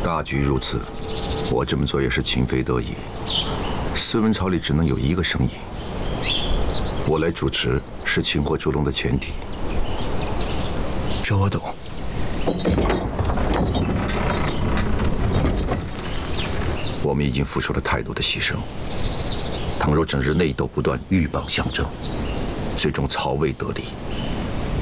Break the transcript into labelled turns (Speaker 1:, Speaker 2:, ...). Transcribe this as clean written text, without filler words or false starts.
Speaker 1: 大局如此，我这么做也是情非得已。司文朝里只能有一个生意，我来主持是擒获烛龙的前提。
Speaker 2: 这我懂。
Speaker 1: 我们已经付出了太多的牺牲，倘若整日内斗不断，鹬蚌相争，最终曹魏得利，